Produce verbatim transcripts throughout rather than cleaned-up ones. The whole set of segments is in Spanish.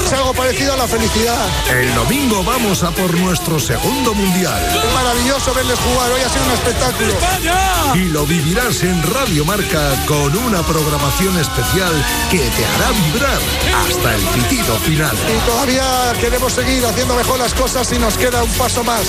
Es algo parecido a la felicidad. El domingo vamos a por nuestro segundo mundial. Es maravilloso verles jugar, hoy ha sido un espectáculo. ¡España! Y lo vivirás en Radio Marca con una programación especial que te hará vibrar hasta el pitido final. Y todavía queremos seguir haciendo mejor las cosas y nos queda un paso más.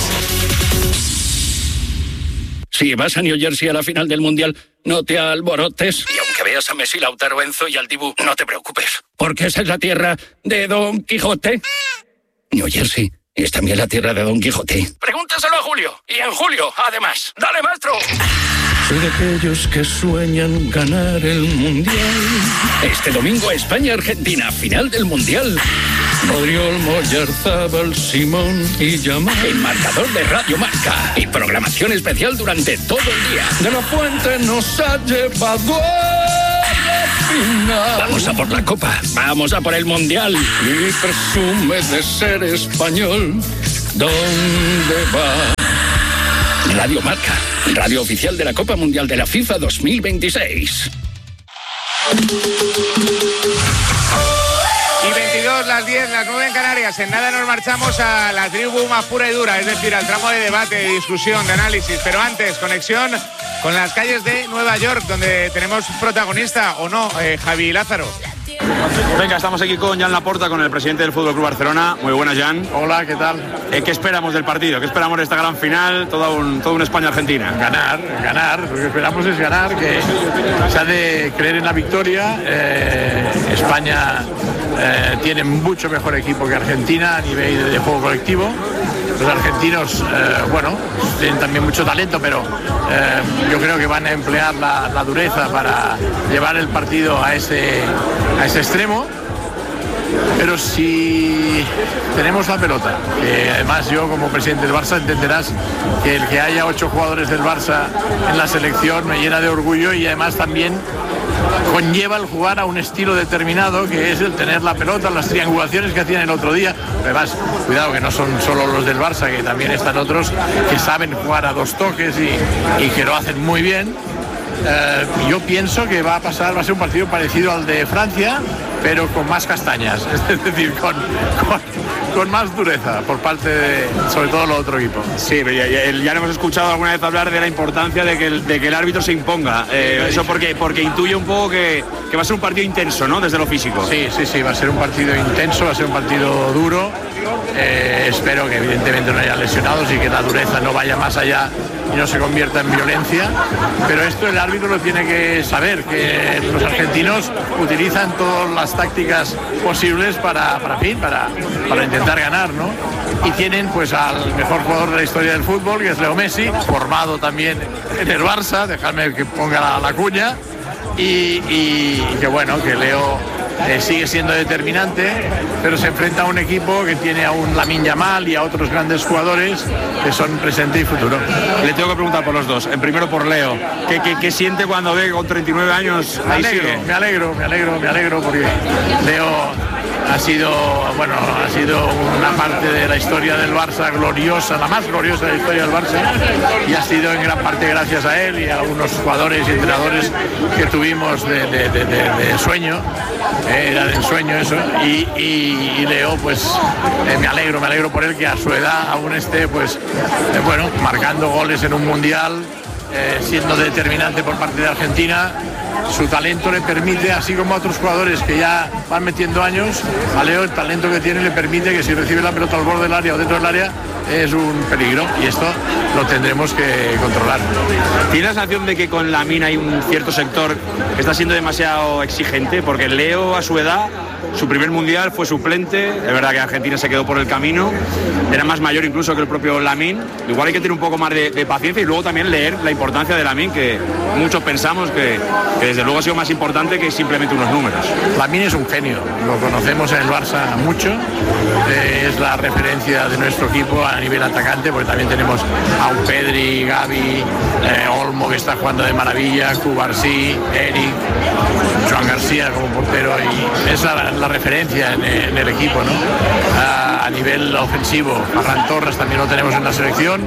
Si vas a New Jersey a la final del Mundial, no te alborotes. Y aunque veas a Messi, Lautaro, Enzo y al Dibu, no te preocupes. Porque esa es la tierra de Don Quijote. New Jersey es también la tierra de Don Quijote. Pregúntaselo a Julio. Y en julio, además. ¡Dale, maestro! Soy de aquellos que sueñan ganar el Mundial. Este domingo, España-Argentina, final del Mundial. Oriol, Moyarzábal, Simón y Yamal. El marcador de Radio Marca. Y programación especial durante todo el día. De la Fuente nos ha llevado a la final. Vamos a por la Copa. Vamos a por el Mundial. Y presume de ser español. ¿Dónde va? Radio Marca. Radio oficial de la Copa Mundial de la FIFA dos mil veintiséis. Y veintidós, las diez, las nueve en Canarias. En nada nos marchamos a la tribu más pura y dura, es decir, al tramo de debate, de discusión, de análisis. Pero antes, conexión con las calles de Nueva York, donde tenemos protagonista, ¿o no, eh, Javi Lázaro? Venga, estamos aquí con Jan Laporta, con el presidente del Fútbol Club Barcelona. Muy buenas, Jan. Hola, ¿qué tal? Eh, ¿Qué esperamos del partido? ¿Qué esperamos de esta gran final? Todo un, todo un España-Argentina. Ganar, ganar. Lo que esperamos es ganar, que se ha de creer en la victoria. Eh, España eh, tiene mucho mejor equipo que Argentina a nivel de, de juego colectivo. Los argentinos, eh, bueno, tienen también mucho talento, pero eh, yo creo que van a emplear la, la dureza para llevar el partido a ese, a ese extremo. Pero si tenemos la pelota, que además yo como presidente del Barça entenderás que el que haya ocho jugadores del Barça en la selección me llena de orgullo y además también conlleva el jugar a un estilo determinado, que es el tener la pelota, las triangulaciones que hacían el otro día. Además, cuidado que no son solo los del Barça, que también están otros que saben jugar a dos toques y, y que lo hacen muy bien. Eh, yo pienso que va a pasar, va a ser un partido parecido al de Francia, pero con más castañas, es decir, con, con, con más dureza por parte de, sobre todo, el otro equipo. Sí, ya, ya, ya hemos escuchado alguna vez hablar de la importancia de que el, de que el árbitro se imponga. Eh, eso porque, porque intuye un poco que, que va a ser un partido intenso, ¿no? Desde lo físico. Sí, sí, sí, va a ser un partido intenso, va a ser un partido duro. Eh, espero que evidentemente no haya lesionados y que la dureza no vaya más allá y no se convierta en violencia, pero esto el árbitro lo tiene que saber, que los argentinos utilizan todas las tácticas posibles para, para, fin, para, para intentar ganar, ¿no? Y tienen pues al mejor jugador de la historia del fútbol, que es Leo Messi, formado también en el Barça, dejadme que ponga la, la cuña, y, y, y que bueno, que Leo Eh, sigue siendo determinante, pero se enfrenta a un equipo que tiene a un Lamine Yamal y a otros grandes jugadores que son presente y futuro. Le tengo que preguntar por los dos. En primero por Leo. ¿Qué, qué, qué siente cuando ve con treinta y nueve años? Me Ahí alegro, sigue? me alegro, me alegro, me alegro porque Leo ha sido, bueno, ha sido una parte de la historia del Barça gloriosa, la más gloriosa de la historia del Barça, y ha sido en gran parte gracias a él y a algunos jugadores y entrenadores que tuvimos de, de, de, de, de sueño. Era de ensueño eso, y, y, y Leo, pues eh, me alegro, me alegro por él, que a su edad aún esté, pues, eh, bueno, marcando goles en un mundial, eh, siendo determinante por parte de Argentina. Su talento le permite, así como a otros jugadores que ya van metiendo años, a Leo el talento que tiene le permite que si recibe la pelota al borde del área o dentro del área es un peligro, y esto lo tendremos que controlar. ¿Tiene la sensación de que con Lamine hay un cierto sector que está siendo demasiado exigente? Porque Leo, a su edad, su primer mundial fue suplente, es verdad que Argentina se quedó por el camino, era más mayor incluso que el propio Lamine. Igual hay que tener un poco más de, de paciencia y luego también leer la importancia de Lamine, que muchos pensamos que, que desde luego ha sido más importante que simplemente unos números. Lamine es un genio, lo conocemos en el Barça mucho, eh, es la referencia de nuestro equipo a nivel atacante, porque también tenemos a un Pedri, Gavi, eh, Olmo, que está jugando de maravilla, Cubarsí, Eric, Joan García como portero, y es la, la referencia en, en el equipo, ¿no? A, a nivel ofensivo, Ferran Torres también lo tenemos en la selección,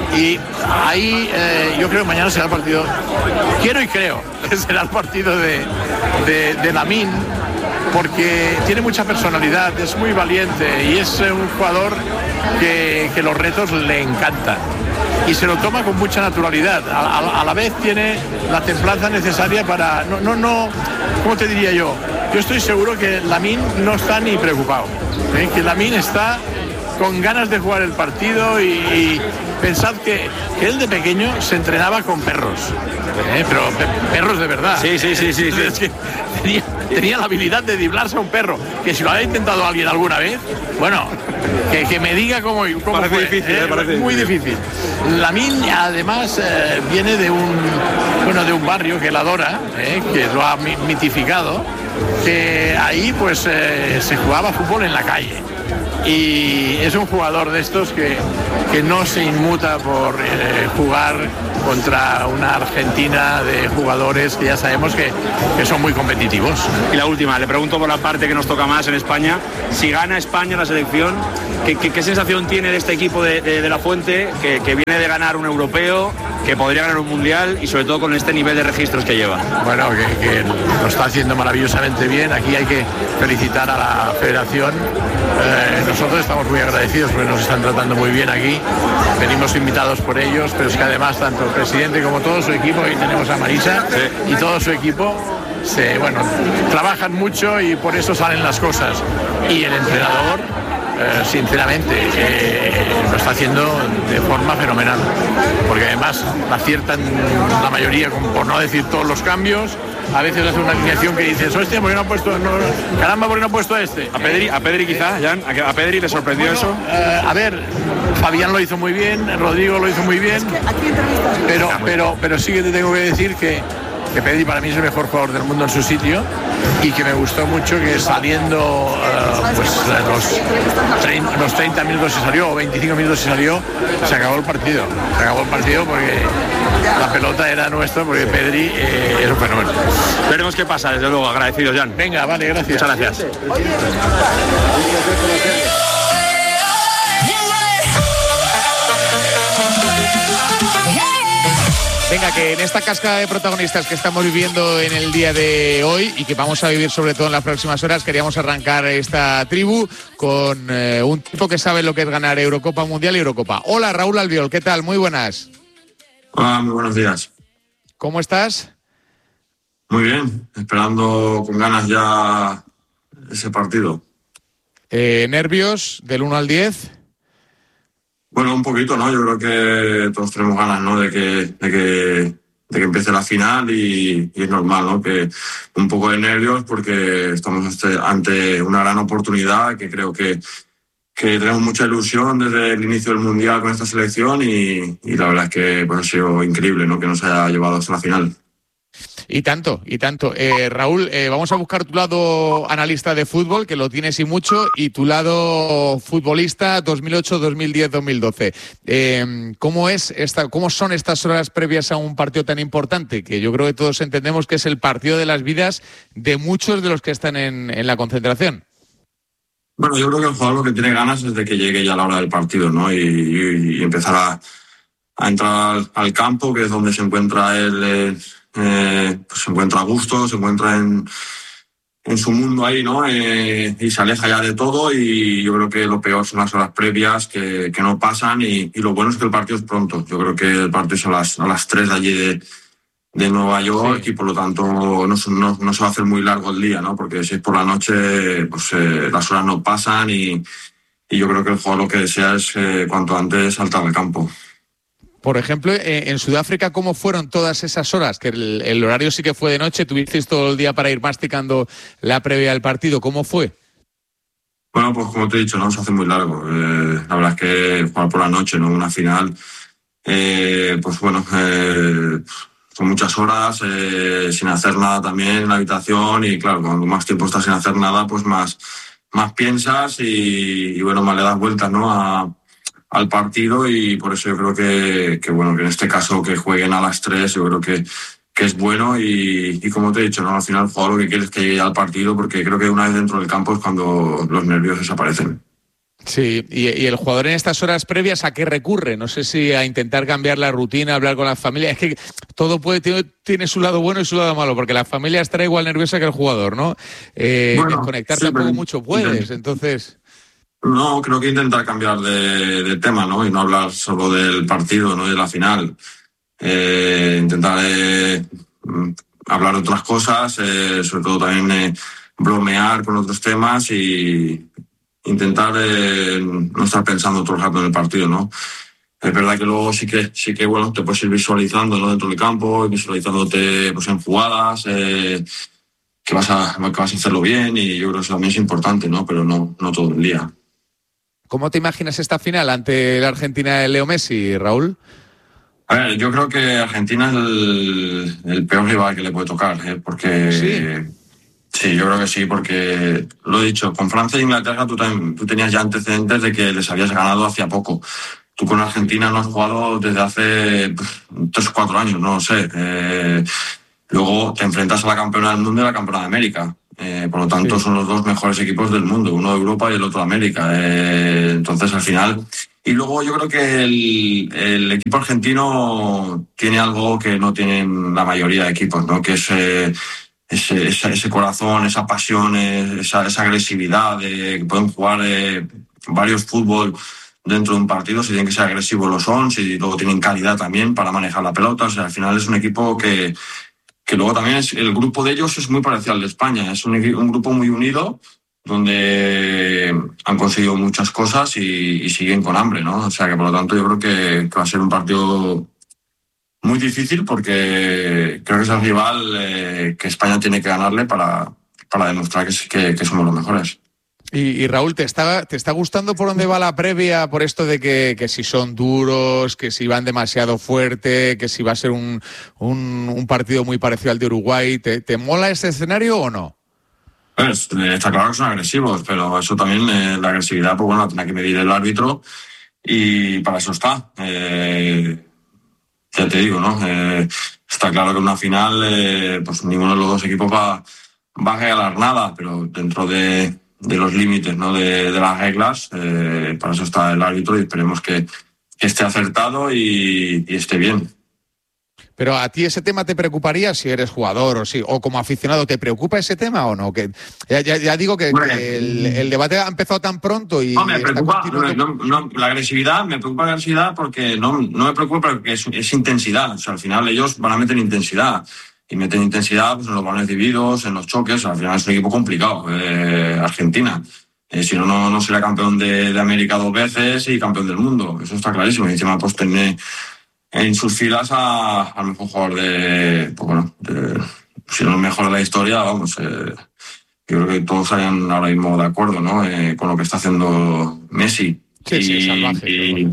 y ahí eh, yo creo que mañana será el partido, quiero y creo que será el partido de, de, de Lamine, porque tiene mucha personalidad, es muy valiente y es un jugador que, que los retos le encantan. Y se lo toma con mucha naturalidad. A, a, a la vez tiene la templanza necesaria para... No, no, no, ¿cómo te diría yo? Yo estoy seguro que Lamine no está ni preocupado, ¿eh? Que Lamine está con ganas de jugar el partido y, y pensad que, que él de pequeño se entrenaba con perros, ¿eh? Pero pe perros de verdad. Sí, sí, sí, sí, sí. Es que tenía, tenía la habilidad de driblarse a un perro, que si lo ha intentado alguien alguna vez, bueno, que, que me diga cómo, cómo parece fue, difícil, ¿eh? ¿eh? Parece Muy difícil. Lamine además eh, viene de un, bueno, de un barrio que él adora, ¿eh? Que lo ha mitificado, que ahí pues eh, se jugaba fútbol en la calle. Y es un jugador de estos que, que no se inmuta por eh, jugar contra una Argentina de jugadores que ya sabemos que, que son muy competitivos. Y la última, le pregunto por la parte que nos toca más en España. Si gana España la selección, ¿qué, qué, qué sensación tiene de este equipo de, de, de La Fuente, que, que viene de ganar un europeo, que podría ganar un mundial y sobre todo con este nivel de registros que lleva? Bueno, que, que lo está haciendo maravillosamente bien. Aquí hay que felicitar a la federación. Eh, nosotros estamos muy agradecidos porque nos están tratando muy bien aquí. Venimos invitados por ellos, pero es que además tanto el presidente como todo su equipo, y tenemos a Marisa, sí, y todo su equipo, se, bueno, trabajan mucho y por eso salen las cosas. Y el entrenador, eh, sinceramente, eh, lo está haciendo de forma fenomenal, porque además aciertan la mayoría, por no decir todos los cambios. A veces hace una alineación que dices, hostia, ¿por qué no ha puesto, no, caramba, ¿por qué no ha puesto a este? A Pedri, a Pedri quizá, Jan, a Pedri le sorprendió bueno, eso. Eh, a ver, Fabián lo hizo muy bien, Rodrigo lo hizo muy bien, pero, pero, pero sí que te tengo que decir que, que Pedri para mí es el mejor jugador del mundo en su sitio y que me gustó mucho que saliendo uh, pues los, treinta, los treinta minutos se salió o veinticinco minutos se salió, se acabó el partido. Se acabó el partido porque la pelota era nuestra, porque Pedri eh, es un fenómeno. Veremos qué pasa, desde luego. Agradecido, Jan. Venga, vale, gracias. Muchas gracias. Venga, que en esta cascada de protagonistas que estamos viviendo en el día de hoy y que vamos a vivir sobre todo en las próximas horas, queríamos arrancar esta tribu con eh, un tipo que sabe lo que es ganar Eurocopa Mundial y Eurocopa. Hola, Raúl Albiol, ¿qué tal? Muy buenas. Hola, muy buenos días. ¿Cómo estás? Muy bien, esperando con ganas ya ese partido. Eh, ¿Nervios del uno al diez? Bueno, un poquito, ¿no? Yo creo que todos tenemos ganas, ¿no? De que, de que, de que empiece la final y, y es normal, ¿no? Que un poco de nervios porque estamos este, ante una gran oportunidad que creo que, que tenemos mucha ilusión desde el inicio del Mundial con esta selección y, y la verdad es que pues, ha sido increíble, ¿no? Que nos haya llevado hasta la final. Y tanto, y tanto. Eh, Raúl, eh, vamos a buscar tu lado analista de fútbol, que lo tienes y mucho, y tu lado futbolista dos mil ocho, dos mil diez, dos mil doce. Eh, ¿cómo es esta, cómo son estas horas previas a un partido tan importante? Que yo creo que todos entendemos que es el partido de las vidas de muchos de los que están en, en la concentración. Bueno, yo creo que el jugador lo que tiene ganas es de que llegue ya la hora del partido, ¿no? Y, y, y empezar a, a entrar al, al campo, que es donde se encuentra él... Eh, Eh, pues se encuentra a gusto, se encuentra en, en su mundo ahí, ¿no? Eh, y se aleja ya de todo y yo creo que lo peor son las horas previas que, que no pasan y, y lo bueno es que el partido es pronto. Yo creo que el partido es a las, a las tres de allí de, de Nueva York, sí, y por lo tanto no, no, no se va a hacer muy largo el día, ¿no? Porque si es por la noche, pues eh, las horas no pasan y, y yo creo que el jugador lo que desea es eh, cuanto antes saltar al campo. Por ejemplo, en Sudáfrica, ¿cómo fueron todas esas horas? Que el, el horario sí que fue de noche, tuvisteis todo el día para ir masticando la previa del partido. ¿Cómo fue? Bueno, pues como te he dicho, no se hace muy largo. Eh, la verdad es que jugar por la noche, ¿no? Una final, eh, pues bueno, eh, son muchas horas eh, sin hacer nada también en la habitación y claro, cuando más tiempo estás sin hacer nada, pues más, más piensas y, y bueno, más le das vueltas, ¿no? A al partido y por eso yo creo que, que bueno, que en este caso que jueguen a las tres, yo creo que, que es bueno y, y como te he dicho, ¿no? Al final el jugador lo que quiere es que llegue al partido porque creo que una vez dentro del campo es cuando los nervios desaparecen. Sí, y, y el jugador en estas horas previas, ¿a qué recurre? No sé si a intentar cambiar la rutina, hablar con la familia. Es que todo puede tiene, tiene su lado bueno y su lado malo, porque la familia estará igual nerviosa que el jugador, ¿no? Eh, bueno, desconectar sí, tampoco mucho puedes, entonces... No, creo que intentar cambiar de, de tema, ¿no? Y no hablar solo del partido, ¿no? Y de la final. Eh, intentar eh, hablar de otras cosas, eh, sobre todo también eh, bromear con otros temas y intentar eh, no estar pensando todo el rato en el partido, ¿no? Es verdad que luego sí que, sí que bueno, te puedes ir visualizando, ¿no? Dentro del campo, visualizándote pues, en jugadas, eh, que, vas a, que vas a hacerlo bien, y yo creo que eso también es importante, ¿no? Pero no, no todo el día. ¿Cómo te imaginas esta final ante la Argentina de Leo Messi, Raúl? A ver, yo creo que Argentina es el, el peor rival que le puede tocar, ¿eh? Porque... Sí. Sí, yo creo que sí, porque lo he dicho, con Francia e Inglaterra tú, también, tú tenías ya antecedentes de que les habías ganado hacía poco. Tú con Argentina no has jugado desde hace tres o cuatro años, no lo sé. Eh, luego te enfrentas a la campeona del mundo y a la campeona de América. Eh, por lo tanto, sí. Son los dos mejores equipos del mundo, uno de Europa y el otro de América. Eh, entonces, al final... Y luego yo creo que el, el equipo argentino tiene algo que no tienen la mayoría de equipos, ¿no? Que es... Eh, Ese, ese, ese corazón, esa pasión, esa, esa agresividad, de que pueden jugar eh, varios fútbol dentro de un partido. Si tienen que ser agresivos lo son, si luego tienen calidad también para manejar la pelota. O sea, al final es un equipo que, que luego también es, el grupo de ellos es muy parecido al de España. Es un, un grupo muy unido, donde han conseguido muchas cosas y, y siguen con hambre, ¿no? O sea que por lo tanto yo creo que, que va a ser un partido muy difícil, porque creo que es el rival eh, que España tiene que ganarle para, para demostrar que, que, que somos los mejores. Y, y Raúl, ¿te está, ¿te está gustando por dónde va la previa? Por esto de que, que si son duros, que si van demasiado fuerte, que si va a ser un, un, un partido muy parecido al de Uruguay. ¿Te, te mola ese escenario o no? Pues, eh, está claro que son agresivos, pero eso también, eh, la agresividad, pues bueno, tendrá que medir el árbitro y para eso está. Eh, Ya te digo, ¿no? Eh, está claro que en una final eh, pues ninguno de los dos equipos va, va a regalar nada, pero dentro de, de los límites, ¿no? de, de las reglas, eh, para eso está el árbitro, y esperemos que, que esté acertado y, y esté bien. Pero ¿a ti ese tema te preocuparía si eres jugador o sí, o como aficionado? ¿Te preocupa ese tema o no? Que ya, ya, ya digo que, bueno, que el, el debate ha empezado tan pronto y... No, me preocupa, no, no, la agresividad, me preocupa la agresividad porque no, no me preocupa porque es, es intensidad. O sea, al final ellos van a meter intensidad. Y meten intensidad pues, en los balones divididos, en los choques. Al final es un equipo complicado, eh, Argentina. Eh, si no, no, no será campeón de, de América dos veces y campeón del mundo. Eso está clarísimo. Y encima pues tiene en sus filas al mejor jugador de, pues bueno, de, si no el mejor de la historia, vamos, eh, yo creo que todos estarían ahora mismo de acuerdo, ¿no? Eh, con lo que está haciendo Messi. Sí, y, sí, salvaje. Y,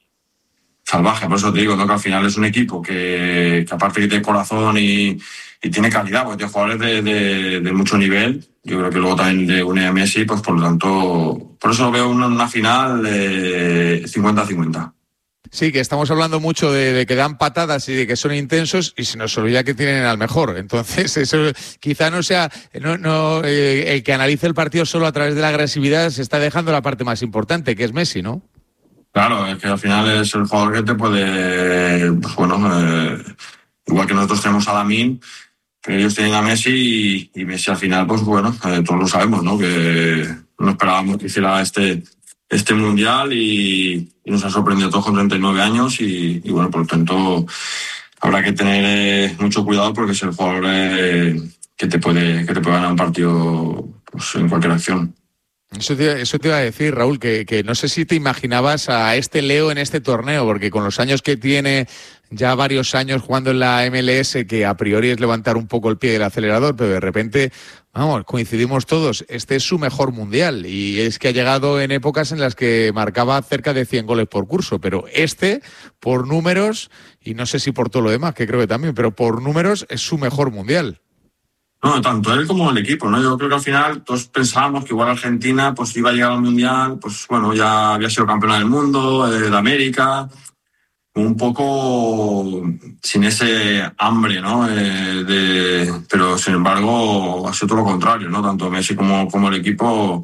salvaje, por eso te digo, ¿no? Que al final es un equipo que, que aparte que tiene corazón y, y tiene calidad, porque tiene jugadores de, de, de mucho nivel. Yo creo que luego también le une a Messi, pues por lo tanto, por eso lo veo una, una final de cincuenta a cincuenta. Sí, que estamos hablando mucho de, de que dan patadas y de que son intensos, y se nos olvida que tienen al mejor. Entonces, eso quizá no sea no, no eh, el que analice el partido solo a través de la agresividad, se está dejando la parte más importante, que es Messi, ¿no? Claro, es que al final es el jugador que te puede, pues bueno, eh, igual que nosotros tenemos a Lamine, que ellos tienen a Messi, y, y Messi al final, pues bueno, eh, todos lo sabemos, ¿no? Que no esperábamos que hiciera este este mundial y, y nos ha sorprendido a todos con treinta y nueve años y, y bueno, por lo tanto habrá que tener eh, mucho cuidado, porque es el jugador eh, que te puede que te puede ganar un partido pues, en cualquier acción. Eso te, eso te iba a decir, Raúl, que, que no sé si te imaginabas a este Leo en este torneo, porque con los años que tiene, ya varios años jugando en la M L S, que a priori es levantar un poco el pie del acelerador, pero de repente, vamos, coincidimos todos, este es su mejor mundial, y es que ha llegado en épocas en las que marcaba cerca de cien goles por curso, pero este, por números, y no sé si por todo lo demás, que creo que también, pero por números es su mejor mundial. No, tanto él como el equipo, ¿no? Yo creo que al final todos pensábamos que igual Argentina pues iba a llegar al Mundial, pues bueno, ya había sido campeona del mundo, eh, de América, un poco sin ese hambre, ¿no? Eh, de, pero sin embargo ha sido todo lo contrario, ¿no? Tanto Messi como, como el equipo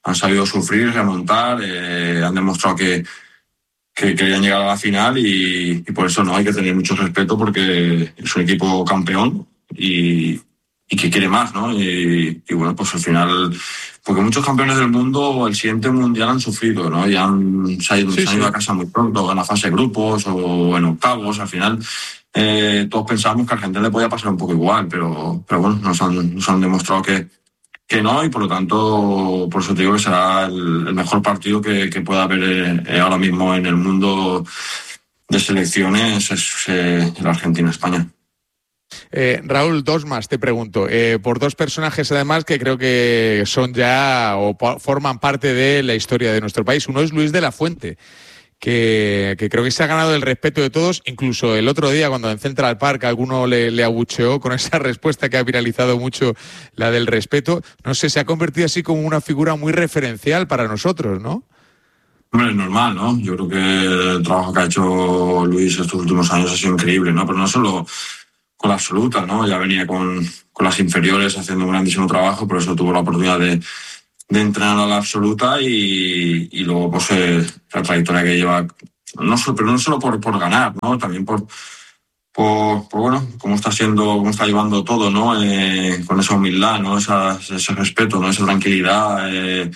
han sabido sufrir, remontar, eh, han demostrado que, que querían llegar a la final y, y por eso no hay que tener mucho respeto porque es un equipo campeón y, y que quiere más, ¿no? Y, y bueno, pues al final, porque muchos campeones del mundo el siguiente mundial han sufrido, ¿no? Y han, se han ido, sí, se han ido sí. a casa muy pronto, en la fase de grupos o en octavos, al final. Eh, todos pensábamos que a Argentina le podía pasar un poco igual, pero, pero bueno, nos han, nos han demostrado que, que no y por lo tanto, por eso te digo que será el, el mejor partido que, que pueda haber eh, ahora mismo en el mundo de selecciones, es eh, el Argentina-España. Eh, Raúl, dos más te pregunto, eh, por dos personajes además que creo que son ya o po- forman parte de la historia de nuestro país. Uno es Luis de la Fuente, que, que creo que se ha ganado el respeto de todos, incluso el otro día cuando en Central Park alguno le, le abucheó con esa respuesta que ha viralizado mucho, la del respeto. No sé, se ha convertido así como una figura muy referencial para nosotros, ¿no? Hombre, es normal, ¿no? Yo creo que el trabajo que ha hecho Luis estos últimos años ha sido increíble, ¿no? Pero no solo con la absoluta, ¿no? Ya venía con, con las inferiores haciendo un grandísimo trabajo, por eso tuvo la oportunidad de, de entrenar a la absoluta y, y luego pues eh, la trayectoria que lleva, no solo, pero no solo por, por ganar, ¿no? También por, por, por, bueno, cómo está siendo, cómo está llevando todo, ¿no? Eh, con esa humildad, ¿no? Esa, ese respeto, ¿no? Esa tranquilidad, eh,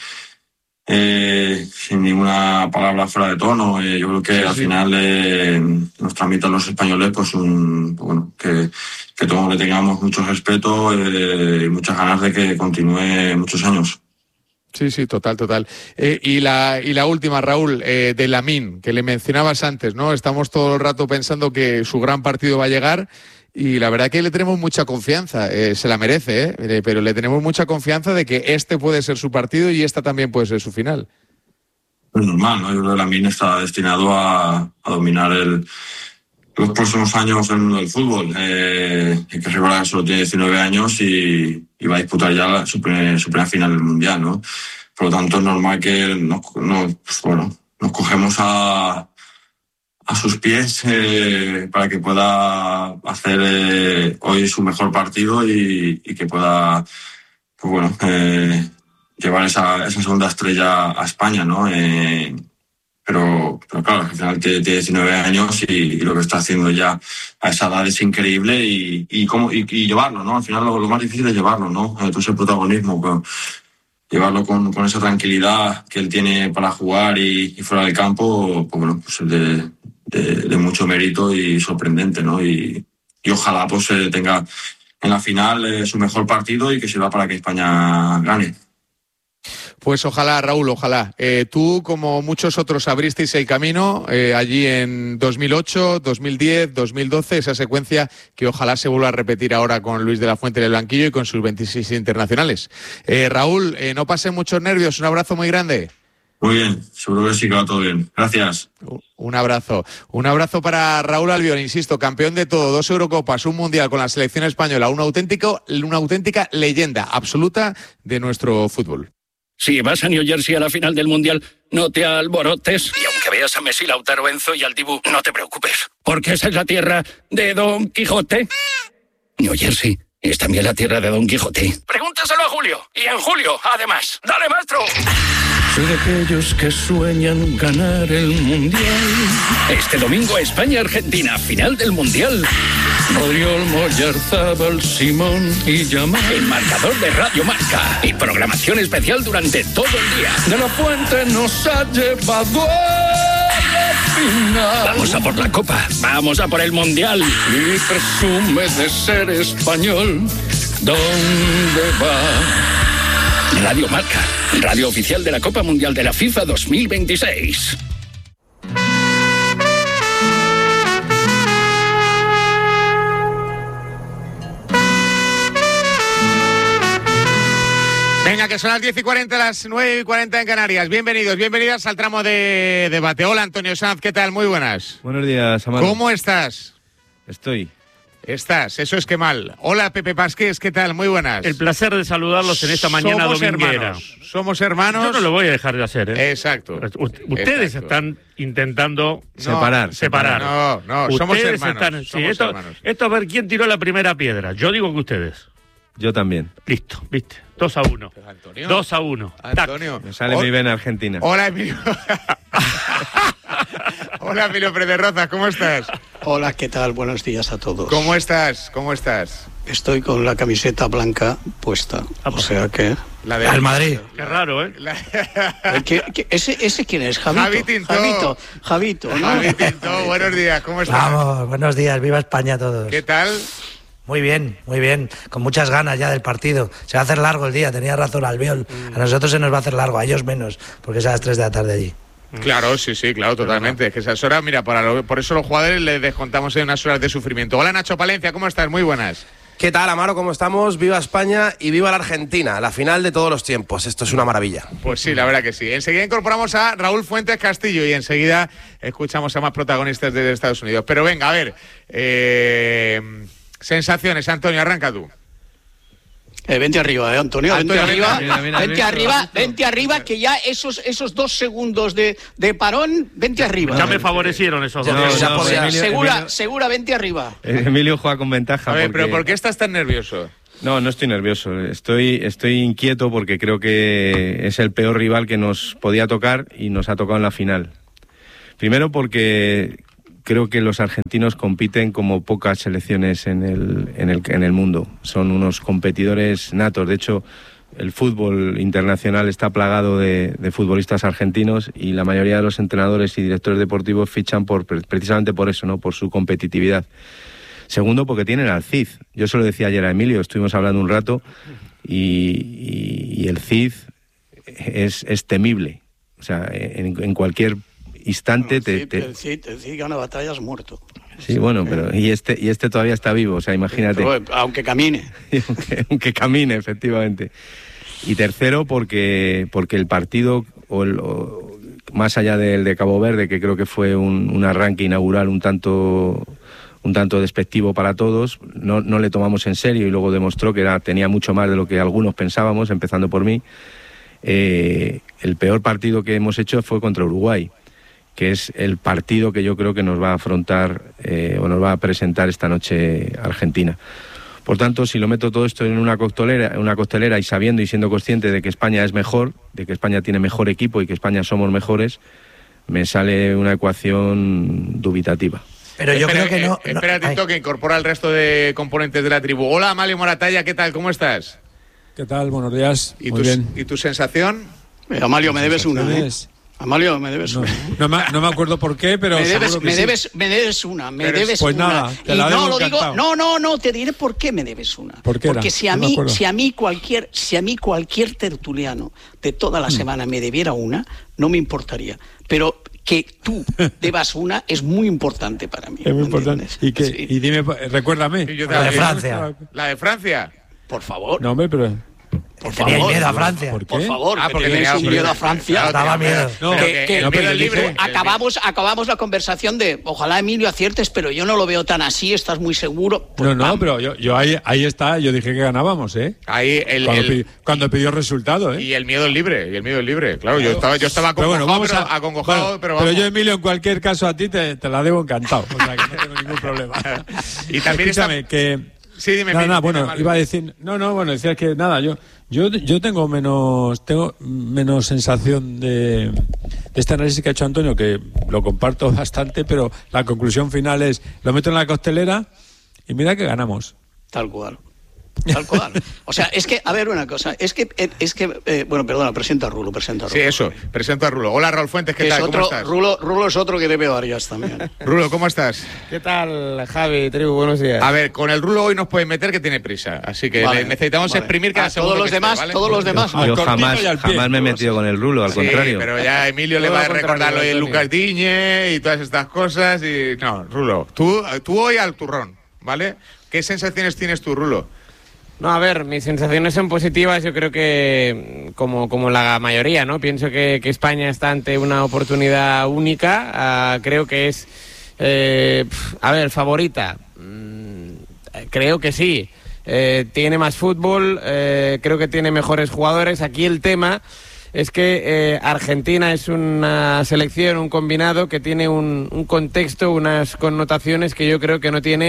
Eh, sin ninguna palabra fuera de tono. Eh, yo creo que sí, al sí. final eh, nos transmiten los españoles pues un bueno que, que todos le tengamos mucho respeto eh, y muchas ganas de que continúe muchos años. Sí, sí, total, total. Eh, y la y la última, Raúl, eh, de Lamine, que le mencionabas antes, ¿no? Estamos todo el rato pensando que su gran partido va a llegar. Y la verdad que le tenemos mucha confianza, eh, se la merece, ¿eh? Pero le tenemos mucha confianza de que este puede ser su partido y esta también puede ser su final. Es normal, ¿no? Yo creo que Lamine está destinado a, a dominar el, los próximos años en el mundo del fútbol. Eh, hay que recordar que solo tiene diecinueve años y, y va a disputar ya la, su, primer, su primera final del Mundial, ¿no? Por lo tanto, es normal que nos, nos, pues, bueno, nos cogemos a... a sus pies eh, para que pueda hacer eh, hoy su mejor partido y, y que pueda pues bueno eh, llevar esa, esa segunda estrella a España, ¿no? Eh, pero, pero claro, al final tiene, tiene diecinueve años y, y lo que está haciendo ya a esa edad es increíble y, y, cómo, y, y llevarlo, ¿no? Al final lo, lo más difícil es llevarlo, ¿no? Todo ese protagonismo, pero llevarlo con, con esa tranquilidad que él tiene para jugar y, y fuera del campo, pues bueno, pues el de De, de mucho mérito y sorprendente, ¿no? Y, y ojalá pues eh, tenga en la final eh, su mejor partido y que sirva para que España gane. Pues ojalá, Raúl, ojalá. Eh, tú, como muchos otros, abristeis el camino eh, allí en dos mil ocho, dos mil diez, dos mil doce, esa secuencia que ojalá se vuelva a repetir ahora con Luis de la Fuente en el banquillo y con sus veintiséis internacionales. Eh, Raúl, eh, no pasen muchos nervios, un abrazo muy grande. Muy bien, seguro que sí que va todo bien. Gracias. Un abrazo. Un abrazo para Raúl Albiol, insisto, campeón de todo, dos Eurocopas, un Mundial con la selección española, un auténtico, una auténtica leyenda absoluta de nuestro fútbol. Si vas a New Jersey a la final del Mundial, no te alborotes. Y aunque veas a Messi, Lautaro, Enzo y al Dibu, no te preocupes, porque esa es la tierra de Don Quijote. New Jersey es también la tierra de Don Quijote. Pregúntaselo a Julio. Y en julio, además. ¡Dale, maestro! Soy de aquellos que sueñan ganar el Mundial. Este domingo, España-Argentina, final del Mundial. Rodriol, Moyarzábal, Simón y Yamal. El marcador de Radio Marca. Y programación especial durante todo el día. De la Fuente nos ha llevado a la final. Vamos a por la Copa. Vamos a por el Mundial. Y presume de ser español. ¿Dónde va? Radio Marca, radio oficial de la Copa Mundial de la FIFA dos mil veintiséis. Venga, que son las diez y cuarenta, las nueve y cuarenta en Canarias. Bienvenidos, bienvenidas al tramo de debate. Hola, Antonio Sanz, ¿qué tal? Muy buenas. Buenos días, Amaro. ¿Cómo estás? Estoy. Estás, eso es que mal. Hola, Pepe Pasqués, ¿qué tal? Muy buenas. El placer de saludarlos en esta mañana Somos dominguera. Hermanos. Somos hermanos. Yo no lo voy a dejar de hacer, ¿eh? Exacto. Ustedes Exacto. están intentando no, separar. separar. No, no, ustedes somos hermanos. Están, sí, somos esto, hermanos. esto a ver quién tiró la primera piedra. Yo digo que ustedes. Yo también. Listo, ¿viste? dos a uno. Antonio. dos a uno. Antonio. Me sale muy bien Argentina. Hola, Emilio. Hola, Emilio Pérez Rozas, ¿cómo estás? Hola, ¿qué tal? Buenos días a todos. ¿Cómo estás? ¿Cómo estás? Estoy con la camiseta blanca puesta, Ah, o pues. sea que... La de Al Madrid. Qué raro, ¿eh? La... ¿Qué- qué- ese, ¿Ese quién es? Javito. Javi Tintó. Javito, Javito, ¿no? Javi Tintó, buenos días, ¿cómo estás? Vamos, buenos días, viva España a todos. ¿Qué tal? Muy bien, muy bien, con muchas ganas ya del partido. Se va a hacer largo el día, tenía razón Albiol. A nosotros se nos va a hacer largo, a ellos menos, porque es a las tres de la tarde allí. Claro, sí, sí, claro, totalmente. Es que esas horas, mira, para lo- por eso los jugadores les descontamos en unas horas de sufrimiento. Hola, Nacho Palencia, ¿cómo estás? Muy buenas. ¿Qué tal, Amaro? ¿Cómo estamos? Viva España y viva la Argentina, la final de todos los tiempos. Esto es una maravilla. Pues sí, la verdad que sí. Enseguida incorporamos a Raúl Fuentes Castillo y enseguida escuchamos a más protagonistas de Estados Unidos. Pero venga, a ver, eh, sensaciones, Antonio, arranca tú. Eh, vente arriba, eh, Antonio, Antonio, vente arriba, venga, mira, vente mira, arriba, esto. vente arriba, que ya esos esos dos segundos de, de parón, vente arriba. Ya me favorecieron esos No, dos. ya no, podía- Emilio- segura, Emilio- segura, vente arriba. Emilio juega con ventaja. A ver, porque- pero ¿por qué estás tan nervioso? No, no estoy nervioso. Estoy, estoy inquieto porque creo que es el peor rival que nos podía tocar y nos ha tocado en la final. Primero porque creo que los argentinos compiten como pocas selecciones en el, en el, en el mundo. Son unos competidores natos. De hecho, el fútbol internacional está plagado de, de futbolistas argentinos y la mayoría de los entrenadores y directores deportivos fichan por, precisamente por eso, ¿no? Por su competitividad. Segundo, porque tienen al Cid. Yo se lo decía ayer a Emilio, estuvimos hablando un rato y, y, y el Cid es, es temible. O sea, en, en cualquier instante El te... Cid, te- el Cid, el Cid gana batallas muerto. Sí, bueno, pero y este, y este todavía está vivo, o sea, imagínate. Pero, aunque camine. aunque, aunque camine, efectivamente. Y tercero, porque, porque el partido, o el, o, más allá del de Cabo Verde, que creo que fue un, un arranque inaugural un tanto... un tanto despectivo para todos, no, no le tomamos en serio y luego demostró que era, tenía mucho más de lo que algunos pensábamos, empezando por mí. Eh, el peor partido que hemos hecho fue contra Uruguay, que es el partido que yo creo que nos va a afrontar eh, o nos va a presentar esta noche Argentina. Por tanto, si lo meto todo esto en una costelera, una costelera y sabiendo y siendo consciente de que España es mejor, de que España tiene mejor equipo y que España somos mejores, me sale una ecuación dubitativa. Pero yo Espera, creo que no... eh, no- espera, Tito, ay. que incorpora al resto de componentes de la tribu. Hola, Amalio Moratalla, ¿qué tal? ¿Cómo estás? ¿Qué tal? Buenos días. ¿Y, Muy tu, bien. ¿Y tu sensación? Eh, Amalio, me debes una, ¿eh? Sensaciones. Amalio, me debes No, una. no me, no me acuerdo por qué, pero Me seguro debes, que me, sí. debes, me debes una, me Pero es- debes pues una. nada, te y la no debo lo digo, encantado. no, no, no, te diré por qué me debes una. ¿Por qué era? Porque si a No me mí, acuerdo. si a mí cualquier, si a mí cualquier tertuliano de toda la semana me debiera una, no me importaría. Pero que tú debas una es muy importante para mí. Es muy ¿me importante. entiendes? Y, que, Sí. y dime, recuérdame. Sí, yo La de también. Francia. ¿La de Francia? Por favor, No, hombre, pero... por Teníais favor. miedo a Francia. ¿Por qué? Por favor, Ah, que porque tenéis tenía- un miedo a Francia. Claro, Daba tenía- miedo. No, pero que- que que- el no, miedo pero es yo libre. sé- El- Acabamos, acabamos la conversación de ojalá Emilio aciertes, pero yo no lo veo tan así, estás muy seguro. Pues No, no, vamos. pero yo, yo ahí, ahí está, yo dije que ganábamos, ¿eh? Ahí el, Cuando, el- pi- cuando pidió resultado, ¿eh? y el miedo es libre, y el miedo es libre. Claro, yo estaba, yo estaba Pero acongojado, bueno, vamos pero, a, acongojado, bueno, pero vamos. yo, Emilio, en cualquier caso a ti te, te la debo encantado. O sea, que no tengo ningún problema. Y también está- Escúchame, que... Sí, dime, Nada, dime, nada, dime, bueno, Mario. iba a decir... No, no, bueno, decía que nada, yo yo yo tengo menos tengo menos sensación de, de este análisis que ha hecho Antonio, que lo comparto bastante, pero la conclusión final es, lo meto en la costelera y mira que ganamos. Tal cual. Tal cual. O sea, es que, a ver, una cosa, es que, es que eh, bueno, perdona, presenta a Rulo, presenta a Rulo. Sí, eso, presento a Rulo. Hola, Raúl Fuentes, ¿qué Que es tal? otro, ¿Cómo estás? Rulo, Rulo es otro que debe varias también. Rulo, ¿cómo estás? ¿Qué tal, Javi, tribu? Buenos días. A ver, con el Rulo hoy nos pueden meter que tiene prisa, así que Vale, le- necesitamos vale. exprimir cada A segundo todos los que esté, demás, ¿vale? todos los demás. Al Yo cortito jamás, y al pie. jamás me he metido con el rulo, al Sí, contrario. pero ya a Emilio le Todo va a lo recordar contrario, lo de Antonio. Lucas Diñe y todas estas cosas y... No, Rulo, tú, tú hoy al turrón, ¿vale? ¿Qué sensaciones tienes tú, Rulo? No, a ver, mis sensaciones son positivas. Yo creo que, como, como la mayoría, ¿no? Pienso que, que España está ante una oportunidad única. Ah, creo que es, eh, pf, a ver, favorita. Mm, creo que sí. Eh, tiene más fútbol, eh, creo que tiene mejores jugadores. Aquí el tema es que eh, Argentina es una selección, un combinado que tiene un, un contexto, unas connotaciones que yo creo que no tiene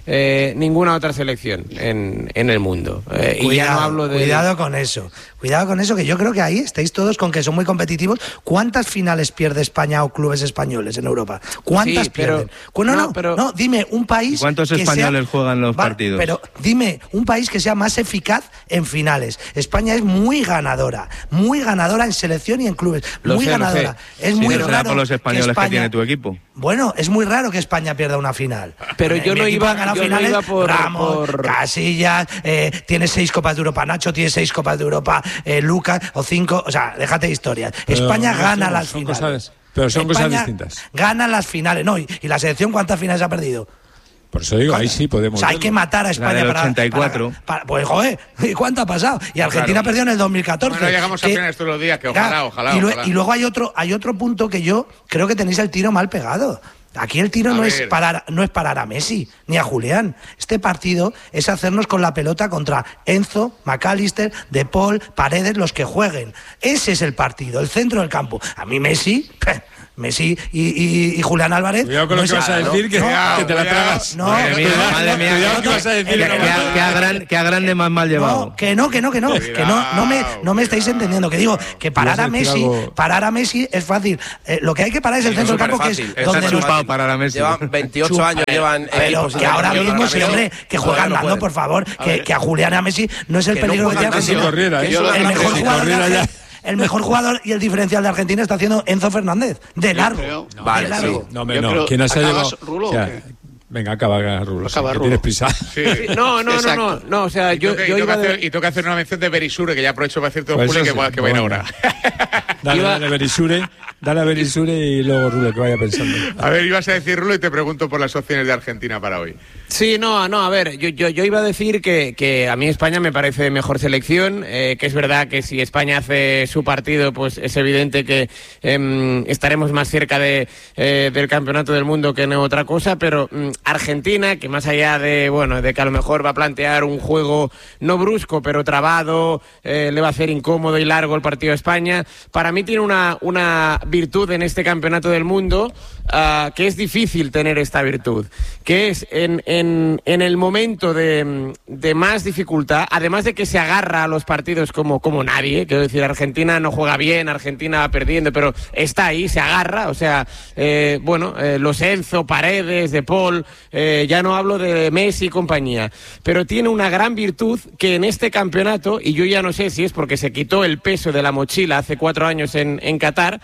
eh, ninguna otra selección en, en el mundo. Eh, Cuidado, y ya no hablo de... cuidado con eso. Cuidado con eso, que yo creo que ahí estáis todos con que son muy competitivos. ¿Cuántas finales pierde España o clubes españoles en Europa? ¿Cuántas Sí, pero- pierden? No, no, no, pero- no, dime un país. ¿Y cuántos que españoles sea- juegan los Va, partidos? Pero dime un país que sea más eficaz en finales. España es muy ganadora, muy ganadora en selección y en clubes. Lo muy sé, lo ganadora. sé. Es Si muy no será raro por los españoles que, España- tiene tu equipo. Bueno, es muy raro que España pierda una final. Pero Eh, yo mi no equipo iba- ha ganado yo no finales, iba por- Ramos, por- Casillas, eh, tiene seis Copas de Europa, Nacho tiene seis Copas de Europa, eh, Lucas, o cinco, o sea, déjate de historias. Pero España no gana son- las son finales. cosas- pero son cosas España distintas. Gana las finales, no, y, y la selección ¿cuántas finales ha perdido? Por eso digo, ahí sí O podemos. sea, hay que matar a España del para, ochenta y cuatro. para- para- pues joder, ¿y cuánto ha pasado? Y Argentina Claro. perdió en el dos mil catorce. Bueno, llegamos a que- finales todos los días, que ojalá, Claro, ojalá, y, lue- ojalá. y luego hay otro, hay otro punto que yo creo que tenéis el tiro mal pegado. Aquí el tiro A no ver. es, parar, no es parar a Messi ni a Julián. Este partido es hacernos con la pelota contra Enzo, McAllister, De Paul, Paredes, los que jueguen. Ese es el partido, el centro del campo. A mí Messi, Messi y, y- y Julián Álvarez. Cuidado con lo no que es- vas a decir, que, no, que te la cuidado. tragas. No, Madre mía, no, madre no, mía. Cuidado no, que vas a decir. que- Que, que que a, que a gran- que a grande más mal llevado. No, que no, que no, que no, que no, no me, no me estáis entendiendo. Que digo, que parar a Ibas a decir Messi, algo- parar a Messi es fácil. Eh, lo que hay que parar es el Sí, centro del es campo, que superfácil. es Está donde nos- chupado para la Messi. Llevan veintiocho Chupa, años, llevan pero equipos que ahora internacionales mismo, sí, para hombre, Messi. que Todavía juegan no dando, pueden. por favor, A que, ver. que a Julián y a Messi no es el Que no peligro que juegan tiene tanto. Si Argentina. corriera, ¿eh? Que yo- El mejor Si jugador de corriera ya. Argentina- el mejor jugador y el diferencial de Argentina está haciendo Enzo Fernández, de largo. creo- de Vale, largo. No, hombre, Yo no. creo- ¿Quién has ¿acabas, llevado? Rulo, O sea, o qué? venga, acaba, Rulo. Acaba, que Rulo. tienes prisa. Sí. No, no, no, Exacto. no, no, o sea, Y yo, toca, y yo toca iba de- hacer, y toca hacer una mención de Berisure, que ya aprovecho para decirte, Pues Julio, eso que, va- sí, que va a ir bueno. ahora. Dale, Iba- dale, Berisure. Dale a Berisure y luego Rulo, que vaya pensando. A ver, ibas a decir Rulo y te pregunto por las opciones de Argentina para hoy. Sí, no, no, a ver, yo, yo, yo iba a decir que, que a mí España me parece mejor selección, eh, que es verdad que si España hace su partido, pues es evidente que em, estaremos más cerca de, eh, del campeonato del mundo que en otra cosa, pero mm, Argentina, que más allá de, bueno, de que a lo mejor va a plantear un juego no brusco, pero trabado, eh, le va a hacer incómodo y largo el partido a España, para mí tiene una, una virtud en este campeonato del mundo, ah, que es difícil tener esta virtud, que es en, en, en el momento de, de más dificultad, además de que se agarra a los partidos como, como nadie, quiero decir, Argentina no juega bien, Argentina va perdiendo, pero está ahí, se agarra, o sea, eh, bueno, eh, los Enzo, Paredes, De Paul, eh, ya no hablo de Messi y compañía, pero tiene una gran virtud que en este campeonato, y yo ya no sé si es porque se quitó el peso de la mochila hace cuatro años en, en Qatar,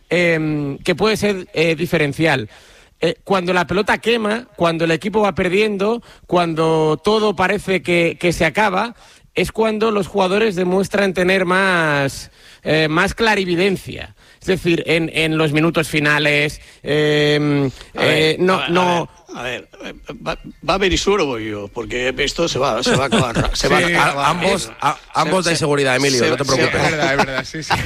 eh, que puede ser eh, diferencial. Eh, cuando la pelota quema, cuando el equipo va perdiendo, cuando todo parece que, que se acaba, es cuando los jugadores demuestran tener más, eh, más clarividencia. Es decir, en, en los minutos finales, eh, A ver, eh, no, a ver, no. A ver, a ver, ¿va, va a Berisur o voy yo? Porque esto se va, se va a acabar. Se va a Sí, acabar. a- ambos, a- ambos Se- dais seguridad, Emilio, se- no te se- preocupes. Es verdad, es verdad, sí, sí.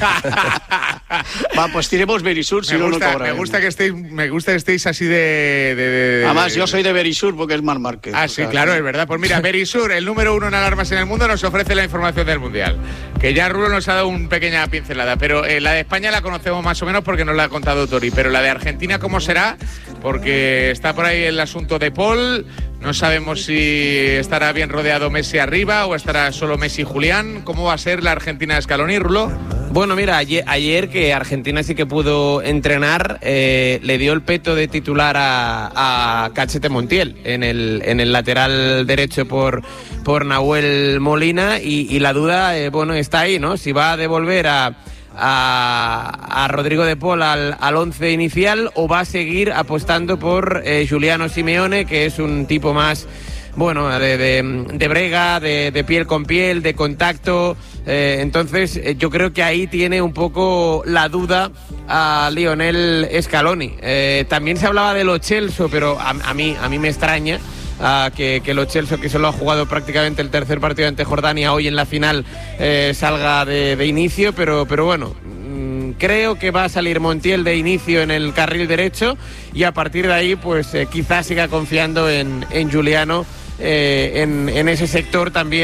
Va, pues tiremos Berisur, si Me no, no gusta, me cobraremos. gusta que estéis, me gusta que estéis así de. de- de- de- Además, yo soy de Berisur porque es Marc Márquez. Ah, O sí, sea, claro, es verdad. Pues mira, Berisur, el número uno en alarmas en el mundo, nos ofrece la información del Mundial. Que ya Rulo nos ha dado una pequeña pincelada. Pero eh, la de España la conocemos más o menos porque nos la ha contado Tori. Pero la de Argentina, ¿cómo será? Porque está por ahí el asunto de Paul. No sabemos si estará bien rodeado Messi arriba o estará solo Messi y Julián. ¿Cómo va a ser la Argentina de Scaloni, Rulo? Bueno, mira, ayer, ayer que Argentina sí que pudo entrenar, eh, le dio el peto de titular a, a Cachete Montiel en el, en el lateral derecho por, por Nahuel Molina y, y la duda, eh, bueno, está ahí, ¿no? Si va a devolver a, a, a Rodrigo de Paul al, al once inicial o va a seguir apostando por eh, Giuliano Simeone, que es un tipo más... Bueno, de, de, de brega, de, de piel con piel, de contacto. Eh, entonces, eh, yo creo que ahí tiene un poco la duda a Lionel Scaloni. Eh, también se hablaba de Lo Celso, pero a, a mí a mí me extraña uh, que, que Lo Celso, que solo ha jugado prácticamente el tercer partido ante Jordania, hoy en la final eh, salga de, de inicio, pero, pero bueno... Creo que va a salir Montiel de inicio en el carril derecho y a partir de ahí pues eh, quizás siga confiando en, en Giuliano eh, en, en ese sector también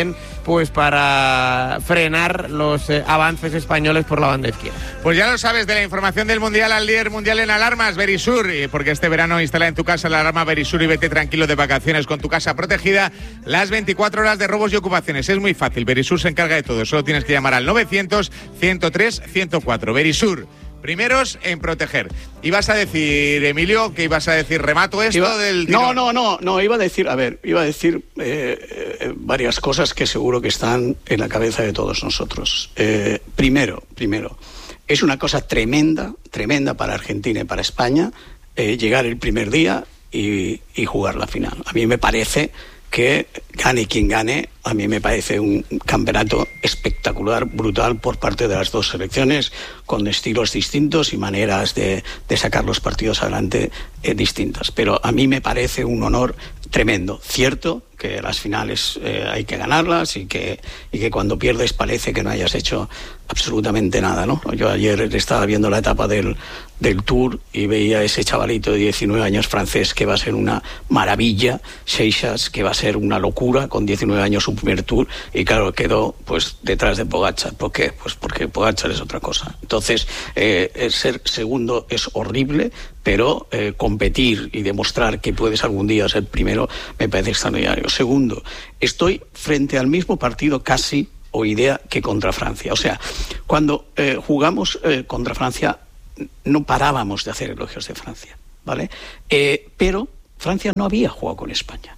pues para frenar los eh, avances españoles por la banda izquierda. Pues ya lo sabes, de la información del Mundial al líder mundial en alarmas, Verisur, porque este verano instala en tu casa la alarma Verisur y vete tranquilo de vacaciones con tu casa protegida las veinticuatro horas de robos y ocupaciones. Es muy fácil, Verisur se encarga de todo, solo tienes que llamar al novecientos, ciento tres, ciento cuatro. Verisur, primeros en proteger. Ibas a decir, Emilio, que ibas a decir, remato esto iba, del... No, no, no, no, iba a decir, a ver, iba a decir eh, eh, varias cosas que seguro que están en la cabeza de todos nosotros. Eh, primero, primero, es una cosa tremenda, tremenda para Argentina y para España eh, llegar el primer día y, y jugar la final. A mí me parece que gane quien gane, a mí me parece un campeonato espectacular, brutal por parte de las dos selecciones, con estilos distintos y maneras de, de sacar los partidos adelante eh, distintas. Pero a mí me parece un honor tremendo. Cierto que las finales eh, hay que ganarlas y que, y que cuando pierdes parece que no hayas hecho absolutamente nada, ¿no? Yo ayer estaba viendo la etapa del, del Tour y veía a ese chavalito de diecinueve años francés que va a ser una maravilla, Seixas, que va a ser una locura, con diecinueve años su primer Tour, y claro, quedó pues detrás de Pogačar. ¿Por qué? Pues porque Pogačar es otra cosa. Entonces, eh, ser segundo es horrible, pero eh, competir y demostrar que puedes algún día ser primero me parece extraordinario. Segundo, estoy frente al mismo partido casi o idea que contra Francia. O sea, cuando eh, jugamos eh, contra Francia no parábamos de hacer elogios de Francia, ¿vale? Eh, pero Francia no había jugado con España.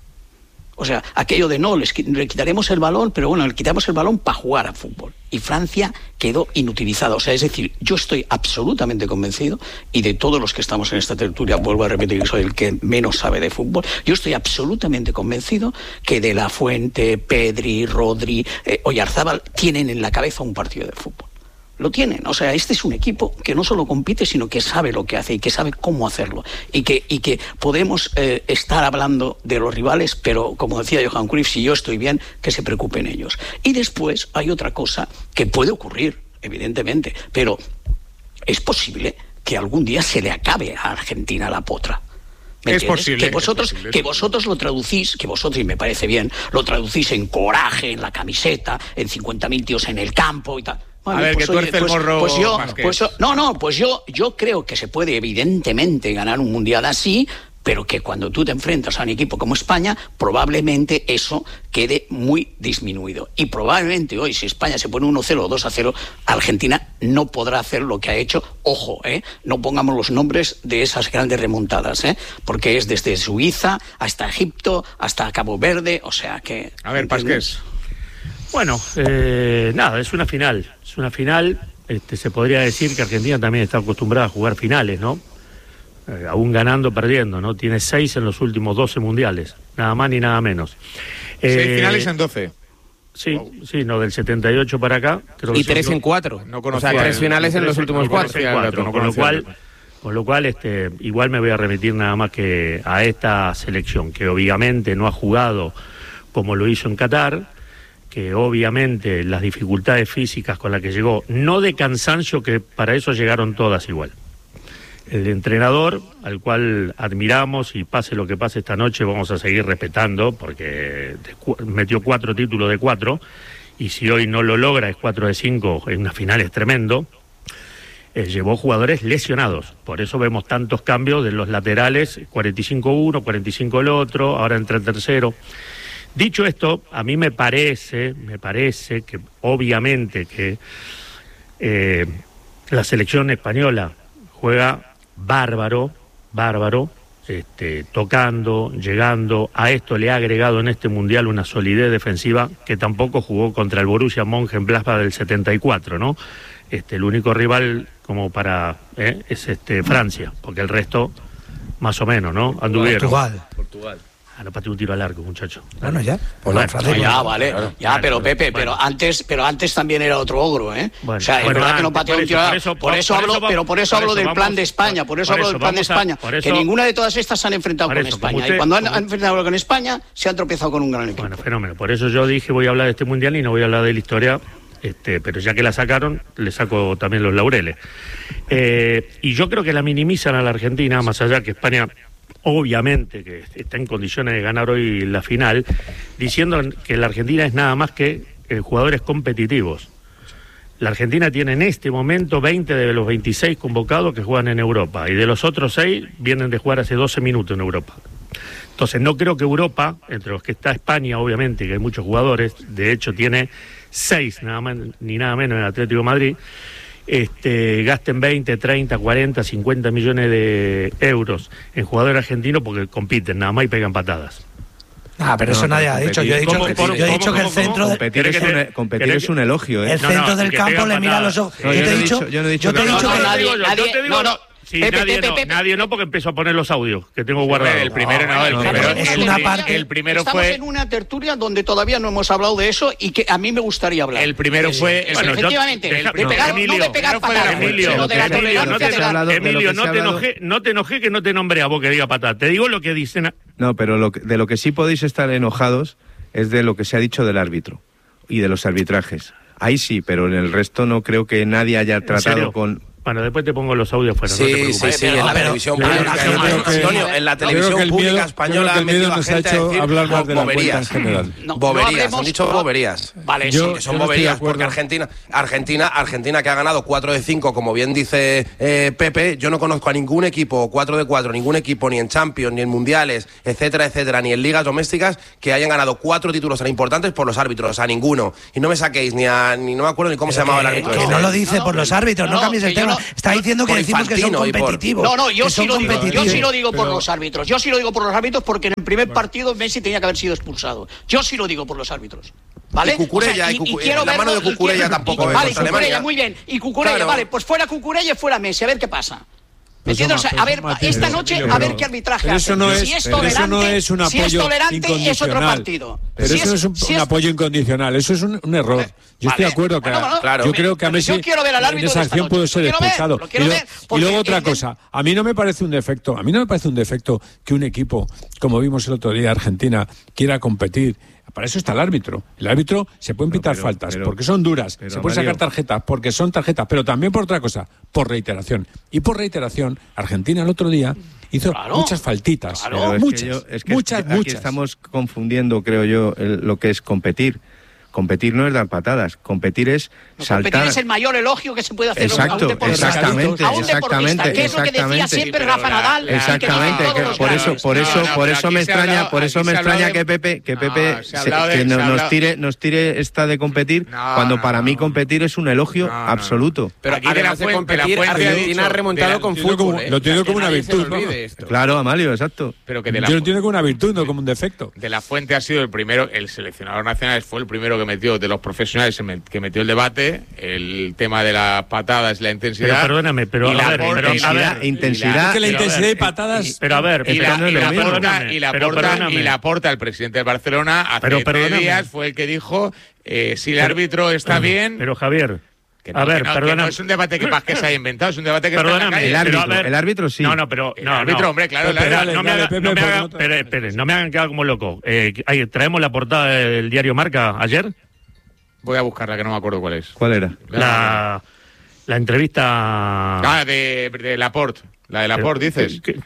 O sea, aquello de no, les, le quitaremos el balón, pero bueno, le quitamos el balón para jugar a fútbol. Y Francia quedó inutilizada. O sea, es decir, yo estoy absolutamente convencido, y de todos los que estamos en esta tertulia, vuelvo a repetir que soy el que menos sabe de fútbol, yo estoy absolutamente convencido que De La Fuente, Pedri, Rodri, eh, Oyarzábal tienen en la cabeza un partido de fútbol. Lo tienen, o sea, este es un equipo que no solo compite, sino que sabe lo que hace y que sabe cómo hacerlo. Y que, y que podemos eh, estar hablando de los rivales, pero como decía Johan Cruyff, si yo estoy bien, que se preocupen ellos. Y después hay otra cosa que puede ocurrir, evidentemente, pero es posible que algún día se le acabe a Argentina la potra. Es posible, que vosotros, es posible, que es vosotros lo traducís, que vosotros, y me parece bien, lo traducís en coraje, en la camiseta, en cincuenta mil tíos en el campo y tal. Bueno, a ver, pues, que tuerce oye, pues, el morro pues yo, más que pues yo, no, no, pues yo, yo creo que se puede evidentemente ganar un mundial así, pero que cuando tú te enfrentas a un equipo como España, probablemente eso quede muy disminuido. Y probablemente hoy, si España se pone uno cero o dos a cero, Argentina no podrá hacer lo que ha hecho. Ojo, ¿eh? No pongamos los nombres de esas grandes remontadas, ¿eh? Porque es desde Suiza hasta Egipto, hasta Cabo Verde, o sea que... A ver, Pasqués. Bueno, eh, nada, es una final. Es una final. Este, se podría decir que Argentina también está acostumbrada a jugar finales, ¿no? Eh, aún ganando, perdiendo, ¿no? Tiene seis en los últimos doce mundiales. Nada más ni nada menos. Seis eh, finales en doce. Sí, wow. sí, no, del setenta y ocho para acá. Creo y que tres son, en cuatro. No o sea, tres finales en los últimos cuatro. cuatro no con lo cual, con lo cual este, igual me voy a remitir nada más que a esta selección, que obviamente no ha jugado como lo hizo en Qatar, que obviamente las dificultades físicas con las que llegó, no de cansancio, que para eso llegaron todas igual. El entrenador, al cual admiramos, y pase lo que pase esta noche, vamos a seguir respetando, porque metió cuatro títulos de cuatro, y si hoy no lo logra, es cuatro de cinco, en una final es tremendo. Eh, llevó jugadores lesionados, por eso vemos tantos cambios de los laterales, cuarenta y cinco uno, cuarenta y cinco el otro, ahora entra el tercero. Dicho esto, a mí me parece, me parece que obviamente que eh, la selección española juega bárbaro, bárbaro, este, tocando, llegando. A esto le ha agregado en este mundial una solidez defensiva que tampoco jugó contra el Borussia Mönchengladbach del setenta y cuatro, ¿no? Este, el único rival como para ¿eh? es este Francia, porque el resto más o menos, ¿no? Anduvieron. Portugal. Portugal. Ah, no, para un tiro al arco, muchacho. Bueno, ya. Pues no, no, ya, vale. Claro. Ya, pero bueno, Pepe, bueno. pero antes, pero antes también era otro ogro, ¿eh? Bueno, o sea, es bueno, verdad que no antes, pateó un tiro al arco. Por eso hablo, pero por eso hablo del vamos, plan de España, por eso por hablo eso, del plan de España, a, eso, que ninguna de todas estas se han enfrentado con eso, España. usted, y cuando han, como... han enfrentado con España, se han tropezado con un gran equipo. Bueno, fenómeno. Por eso yo dije voy a hablar de este mundial y no voy a hablar de la historia. Este, pero ya que la sacaron, le saco también los laureles. Eh, y yo creo que la minimizan a la Argentina, más allá que España, obviamente, que está en condiciones de ganar hoy la final, diciendo que la Argentina es nada más que eh, jugadores competitivos. La Argentina tiene en este momento veinte de los veintiséis convocados que juegan en Europa, y de los otros seis vienen de jugar hace doce minutos en Europa. Entonces no creo que Europa, entre los que está España obviamente, que hay muchos jugadores, de hecho tiene seis nada más ni nada menos en el Atlético de Madrid, este, gasten veinte, treinta, cuarenta, cincuenta millones de euros en jugadores argentinos porque compiten nada más y pegan patadas. Ah, pero no, eso nadie ha dicho. Yo he dicho, que, yo he dicho que el centro... Competir, es, un, competir es un elogio, ¿eh? El centro no, no, del campo le mira a los ojos. No, yo, yo, he dicho, yo no he dicho... Yo te he dicho que... Nadie, nadie, no, no. Sí, Pepe, nadie, Pepe, no, Pepe. nadie no, porque empezó a poner los audios que tengo guardados. El primero no, el primero, es el, una el, parte. El primero Estamos fue... en una tertulia donde todavía no hemos hablado de eso y que a mí me gustaría hablar. El primero fue... El, bueno, efectivamente, yo, el de pegar, no, Emilio, no de pegar patadas, Emilio, sino de la Emilio, no te, de Emilio, no te enojé, no te enojé que no te nombré a vos que diga patada. Te digo lo que dicen... No, pero lo que, de lo que sí podéis estar enojados es de lo que se ha dicho del árbitro y de los arbitrajes. Ahí sí, pero en el resto no creo que nadie haya tratado con... Bueno, después te pongo los audios fuera. Sí, no te preocupes. sí, sí, en la televisión pública. Antonio, en la televisión pública española han metido a gente a decir hablar más de boberías. general. No, boberías, no han dicho boberías. Vale, yo, sí, que son boberías, porque Argentina, Argentina, Argentina que ha ganado cuatro de cinco, como bien dice eh, Pepe, yo no conozco a ningún equipo cuatro de cuatro, ningún equipo ni en Champions, ni en Mundiales, etcétera, etcétera, ni en ligas domésticas, que hayan ganado cuatro títulos tan importantes por los árbitros, a ninguno. Y no me saquéis ni a, ni no me acuerdo ni cómo se llamaba el árbitro. Que no lo dice por los árbitros, no cambies el tema. Está diciendo que decimos que son competitivos. No, no, yo sí lo digo, yo sí lo digo por pero... los árbitros. Yo sí lo digo por los árbitros porque en el primer bueno. partido Messi tenía que haber sido expulsado. Yo sí lo digo por los árbitros. ¿Vale? Y Cucurella, o sea, y, y, y quiero la mano de Cucurella tampoco. Y, vale, Cucurella, muy bien. Y Cucurella, claro. Vale, pues fuera Cucurella y fuera Messi, a ver qué pasa. ¿Me entiendes? A ver, esta noche a ver qué arbitraje hace. Si es tolerante, si es tolerante es otro partido. Pero si eso no es un, si un es... apoyo incondicional, eso es un, un error. Yo vale. estoy de acuerdo que bueno, bueno, claro, yo creo que a Messi en esa acción puede ser expulsado. Y, lo, y luego otra cosa, a mí no me parece un defecto, a mí no me parece un defecto que un equipo, como vimos el otro día Argentina, quiera competir. Para eso está el árbitro. El árbitro se pueden pitar pero, faltas pero, porque son duras, pero, se pueden Mario... sacar tarjetas porque son tarjetas, pero también por otra cosa, por reiteración. Y por reiteración, Argentina el otro día hizo claro, muchas faltitas, claro. muchas, es que yo, es que muchas, aquí muchas. Estamos confundiendo, creo yo, el, lo que es competir. Competir no es dar patadas, competir es no, saltar. Competir es el mayor elogio que se puede hacer Exacto, a un deportista. Exactamente, a un exactamente, que es lo que decía siempre Rafa Nadal. Exactamente, que por eso, por eso, no, no, por eso me extraña, hablado, por eso me extraña de... que Pepe, que Pepe no, se, se, de, que no, nos tire, nos tire esta de competir, no, cuando para no, mí competir es un elogio no, no, absoluto. No. Pero aquí además de, de competir, Argentina ha remontado con fútbol. Lo tiene como una virtud. Claro, Amalio, exacto. Yo lo tiene como una virtud, no como un defecto. De la Fuente ha sido el primero, el seleccionador nacional fue el primero que metió de los profesionales que metió el debate, el tema de las patadas, la intensidad. Pero perdóname, pero a ver, pero, intensidad, a ver, intensidad, es que la intensidad de patadas. Pero a ver, y la, no y la mismo, porta, y la porta, y la porta, el presidente de Barcelona, hace pero, tres días fue el que dijo eh, si el pero, árbitro está bien. Pero Javier. Que no, a ver, que no, perdóname. Que no es un debate que Paz que se haya inventado, es un debate que perdóname, está en la calle. El árbitro, ver, el árbitro sí. No, no, pero el no, árbitro, no. hombre, claro, Pero, el dale, no me hagan, Pepe, no me hagan, no espere, espere, no me hagan quedar como loco. Eh, ahí, traemos la portada del diario Marca ayer. Voy a buscarla, que no me acuerdo cuál es. ¿Cuál era? La, la entrevista... Ah, de, de Laporte. La de Laporte, dices. ¿Qué?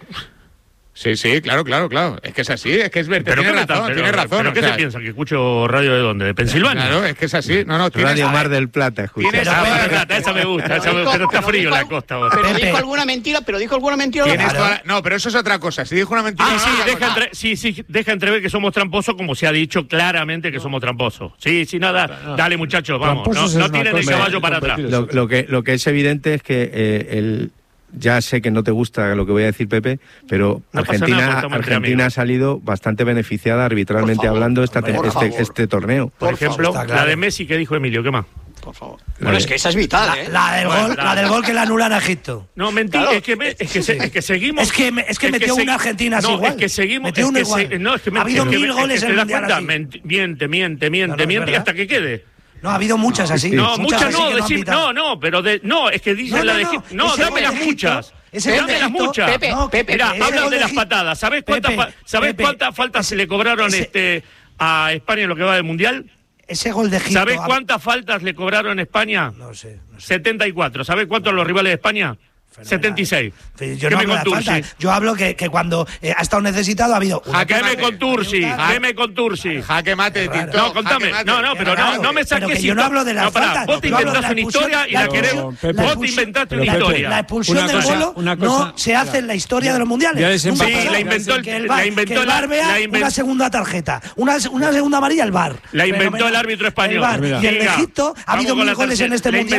Sí, sí, claro, claro, claro. Es que es así, es que es verdad. Tiene razón, tiene razón. ¿Pero qué se piensa? ¿Que escucho radio de dónde? ¿De Pensilvania? Claro, es que es así. No, no, Radio Mar del Plata, escucha. ¿Tienes ah, Mar del Plata, esa me gusta, esa me gusta, pero está frío la costa ahora. Pero dijo alguna mentira, pero dijo alguna mentira. Toda... No, pero eso es otra cosa. Si dijo una mentira... Ah, sí, sí, deja entre... sí, sí, deja entrever que somos tramposos, como se ha dicho claramente que somos tramposos. Sí, sí, nada, no. Dale muchachos, vamos. No, no tiren el caballo para atrás. Lo, lo, que, lo que es evidente es que eh, el... Ya sé que no te gusta lo que voy a decir, Pepe, pero no Argentina, nada, Argentina ha salido bastante beneficiada arbitralmente favor, hablando esta, por este, este torneo. Por, por ejemplo, favor, claro. La de Messi que dijo Emilio, ¿qué más? Por favor. Bueno, de... es que esa es vital, ¿eh? La, la, del, bueno, gol, la, la del gol que la anulan a Egipto. No, mentira, claro. es, que, es, que, es que seguimos... Es que, es que metió es que una Argentina así no, igual. es que seguimos... Metió uno es que igual. Se, no, es que ha habido mil goles en el Mundial así. Miente, miente, miente, miente, no, miente hasta que quede. No, ha habido muchas así. No, muchas, muchas no, así decir, no, no, pero de, no, es que dicen no, la no, de no, Egipto. No, dame las muchas. Dame las muchas. Pepe, no, Pepe, Mirá, Pepe, hablan de las patadas. ¿Sabés cuántas, Pepe, ¿sabés Pepe, cuántas faltas se le cobraron ese, este a España en lo que va del Mundial? Ese gol de Egipto. ¿Sabés cuántas faltas le cobraron a España? No sé, no sé. setenta y cuatro. ¿Sabés cuántos no. los rivales de España? setenta y seis. Yo no hablo de la falta. Yo hablo que, que cuando eh, ha estado necesitado ha habido... Jaqueme con Tursi, jaqueme con Tursi. Jaque mate, Tito. No, contame. No, no, pero no, no me saques... Yo no hablo de la falta. Vos te inventaste una historia y la queremos... Vos te inventaste una historia. La expulsión del Bolo no se hace en la historia de los mundiales. Sí, la inventó el VAR. Que el VAR vea una segunda tarjeta. Una segunda amarilla el VAR. La inventó el árbitro español. Y en Egipto ha habido mil goles en este mundial.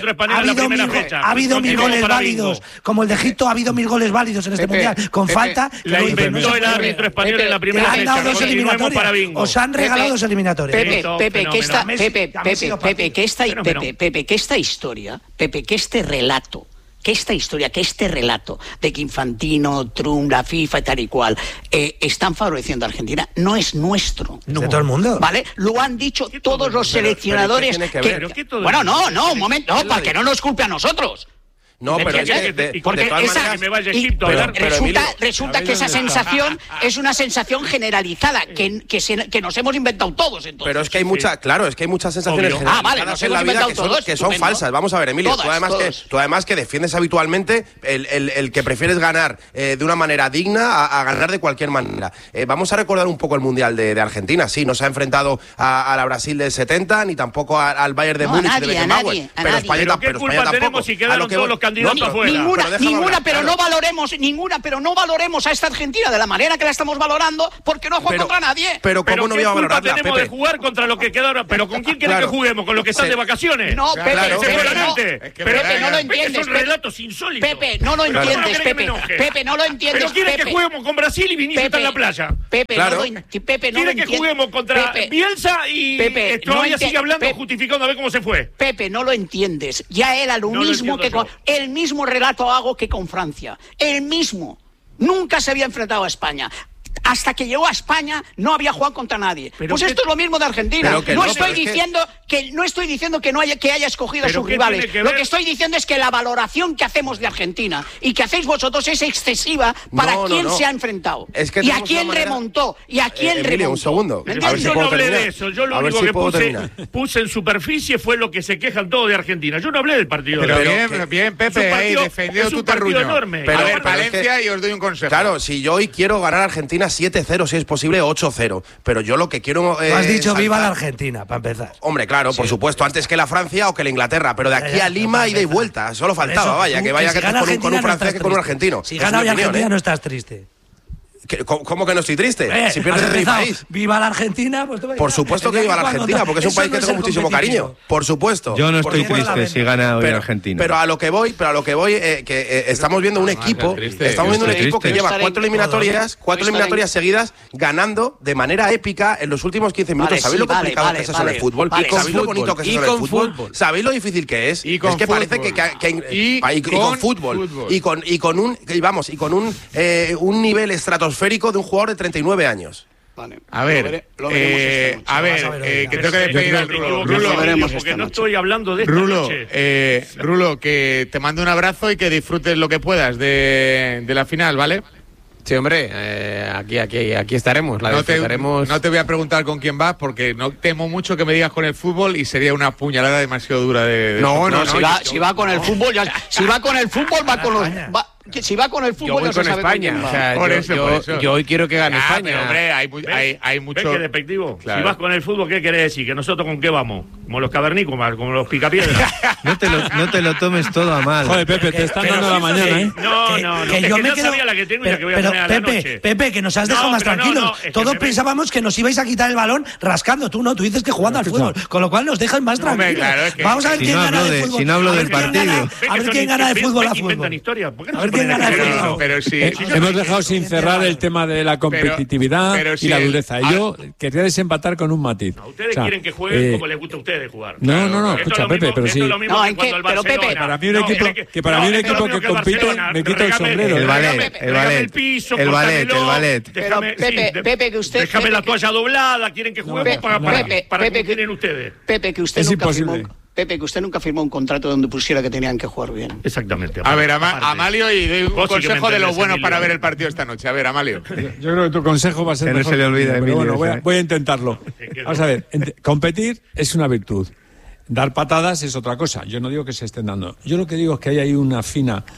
Ha habido mil goles válidos. Como el de Egipto ha habido mil goles válidos en este mundial. Con falta. La inventó el árbitro español en la primera fecha. Han dado dos eliminatorias. Os han regalado dos eliminatorias. Pepe, Pepe, que esta, Pepe, Pepe, Pepe, que esta, Pepe, Pepe, que esta historia, Pepe, que este relato, que esta historia, que este relato de que Infantino, Trump, la FIFA y tal y cual eh, están favoreciendo a Argentina, no es nuestro. No. De todo el mundo. ¿Vale? Lo han dicho todos los seleccionadores. Pero, pero ¿qué que, que, bueno, no, no, un momento, no, para que no nos culpe a nosotros. No, pero es que, de, porque de todas esa, maneras, me vaya a Egipto, pero, pero, resulta, Emilio, resulta que esa sensación es una sensación generalizada que, que, se, que nos hemos inventado todos. Entonces. Pero es que hay mucha, claro, es que hay muchas sensaciones generalizadas ah, vale, nos en la vida que son, todos, que son falsas. Vamos a ver, Emilio, todas, tú, además que, tú además que defiendes habitualmente el, el, el que prefieres ganar eh, de una manera digna a, a ganar de cualquier manera. Eh, vamos a recordar un poco el Mundial de, de Argentina. Sí, no se ha enfrentado a, a la Brasil del setenta, ni tampoco a, al Bayern de no, Múnich nadie, de Beckenbauer. Pero España, ¿Qué culpa tenemos si quedaron todos los candidatos afuera? Ninguna, pero ninguna, hablar, pero claro. no valoremos, ninguna, pero no valoremos a esta Argentina de la manera que la estamos valorando, porque no juega contra nadie. Pero cómo no voy a valorarla, tenemos Pepe? de jugar contra lo que quedaron. Pero ¿con quién quieren claro. que juguemos? ¿Con los que están sí. de vacaciones? No, Pepe, claro. Pepe, seguramente. No, es que pero Pepe, no lo entiendes. Son relatos insólitos. Pepe, no lo entiendes, Pepe. Pepe, no lo entiendes. Pero quieren Pepe. que juguemos con Brasil y Vinicius está en la playa. Pepe, claro. no lo, Pepe, no quieren que juguemos contra Pepe. Bielsa y Pepe, todavía no sigue hablando, Pepe. justificando a ver cómo se fue. Pepe, no lo entiendes. Ya era lo no mismo lo que con, el mismo relato hago que con Francia. El mismo. Nunca se había enfrentado a España. Hasta que llegó a España no había jugado contra nadie. Pero pues que, esto es lo mismo de Argentina. No, no, estoy diciendo que... que no estoy diciendo que no haya que haya escogido a sus rivales. Que lo que estoy diciendo es que la valoración que hacemos de Argentina y que hacéis vosotros es excesiva para no, quién no, no. se ha enfrentado es que y a quién manera... remontó y a quién eh, remontó. Emilio, un segundo. A ver si yo no hablé terminar. de eso. Yo lo a único si que puse, terminar. puse en superficie fue lo que se quejan todos de Argentina. Yo no hablé del partido. Pero de bien, que, bien, Pepe, ahí defendido tu terruño. Enorme. Pero, a ver, pero Valencia es que, y os doy un consejo. Claro, si yo hoy quiero ganar a Argentina siete cero, si es posible ocho cero, pero yo lo que quiero eh, has dicho saltar... viva la Argentina, para empezar. Hombre, claro, sí. por supuesto, antes que la Francia o que la Inglaterra, pero de aquí ya, a Lima ida y vuelta, solo faltaba, eso, vaya, tú, que vaya que con, un, con un francés no que con un argentino. Si gana hoy Argentina ¿eh? no estás triste. ¿Cómo, ¿Cómo que no estoy triste? Eh, si pierdes de mi país. Viva la Argentina, pues tú por supuesto que viva la Argentina, porque es un país que tengo muchísimo cariño. Por supuesto. Yo no estoy triste si gana hoy pero, Argentina. Pero a lo que voy, pero a lo que voy, eh, que eh, estamos viendo un equipo, estamos viendo un equipo que lleva cuatro eliminatorias, cuatro eliminatorias seguidas ganando de manera épica en los últimos quince minutos. Vale, ¿Sabéis sí, lo complicado vale, que es eso vale, en el fútbol? vale, ¿Sabéis lo bonito que es eso en el fútbol? fútbol. ¿Sabéis lo difícil que es? Y con es que fútbol. parece que, que, que y, y, con y con fútbol, fútbol. y con y con un y vamos y con un eh, un nivel estratosférico de un jugador de treinta y nueve años. Vale. A ver, lo veré, lo eh, a ver, a ver eh, que tengo que despedir al Rulo. Rulo, Rulo porque no estoy hablando de esta Rulo, noche. Eh, Rulo, que te mando un abrazo y que disfrutes lo que puedas de, de la final, ¿vale? Sí, hombre, eh, aquí, aquí, aquí estaremos. La no, te, disfrutaremos. no te voy a preguntar con quién vas porque no temo mucho que me digas con el fútbol y sería una puñalada demasiado dura de. de no, no, no, si, va, si va con el fútbol, ya, si va con el fútbol, va con los. Va, si va con el fútbol, yo voy ya con se sabe España. Con o sea, por yo, eso, yo, por eso. yo hoy quiero que gane ah, España. Pero, hombre, hay, hay, hay mucho. ¿Ves qué despectivo? Claro. Si vas con el fútbol, ¿qué querés decir? ¿Que nosotros con qué vamos? ¿Como los cavernícolas? ¿Como los picapiedras? no, te lo, no te lo tomes todo a mal. Joder, Pepe, te están dando la mañana, ¿eh? No, no, no. Que yo me sabía la que tengo y la que voy a pero, tener a la Pepe, noche. Pepe, que nos has dejado no, más tranquilos. No, no, Todos pensábamos que nos ibais a quitar el balón rascando. Tú no, tú dices que jugando al fútbol. Con lo cual nos dejan más tranquilos. Claro, es que vamos a ver si quién no gana de, de fútbol. Si no hablo del partido. A ver quién gana de fútbol a fútbol. A ver quién gana de fútbol. Pero sí. Hemos dejado sin cerrar el tema de la competitividad pero, pero si y la dureza. El, Yo ah, quería desempatar con un matiz. No, ustedes o sea, quieren que jueguen eh, como les gusta a ustedes jugar. No, claro, no, no, escucha, Pepe, mismo, pero sí. No, que que, pero Pepe, para mí un equipo no, que para no, mí un equipo que, que compite me quito el sombrero. El ballet, el ballet, el ballet, el ballet. Pero Pepe, Pepe, que usted déjame la toalla doblada, quieren que juguemos para para que tienen ustedes. Pepe, que usted nunca firmó. Pepe, que usted nunca firmó un contrato donde pusiera que tenían que jugar bien. Exactamente. A ver, Ama, Amalio, y doy un consejo de lo bueno para ver el partido esta noche. A ver, Amalio. Yo creo que tu consejo va a ser que mejor. No se le olvida, Emilio, bueno, voy a, voy a intentarlo. Vamos a ver, competir es una virtud. Dar patadas es otra cosa. Yo no digo que se estén dando. Yo lo que digo es que hay ahí una fina